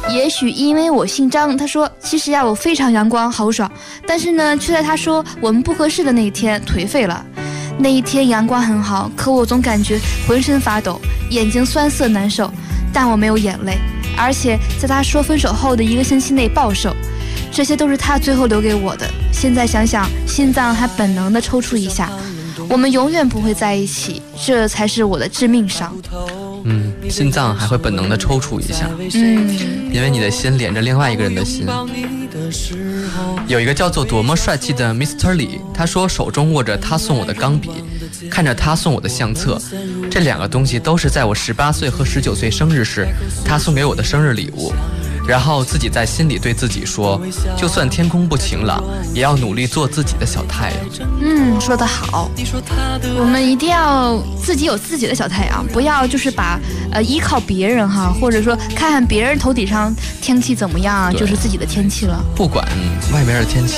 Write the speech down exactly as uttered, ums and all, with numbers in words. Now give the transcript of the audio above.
也许因为我姓张，他说其实呀我非常阳光豪爽，但是呢却在他说我们不合适的那一天颓废了。那一天阳光很好，可我总感觉浑身发抖，眼睛酸涩难受，但我没有眼泪，而且在他说分手后的一个星期内暴瘦，这些都是他最后留给我的。现在想想，心脏还本能地抽搐一下。我们永远不会在一起，这才是我的致命伤。 嗯，心脏还会本能地抽搐一下， 嗯， 因为你的心连着另外一个人的心。有一个叫做多么帅气的 mister 李，他说手中握着他送我的钢笔，看着他送我的相册，这两个东西都是在我十八岁和十九岁生日时他送给我的生日礼物。然后自己在心里对自己说，就算天空不晴朗，也要努力做自己的小太阳。 嗯，说得好，我们一定要自己有自己的小太阳，不要就是把呃依靠别人哈，或者说看看别人头顶上天气怎么样，就是自己的天气了。 不管外面的天气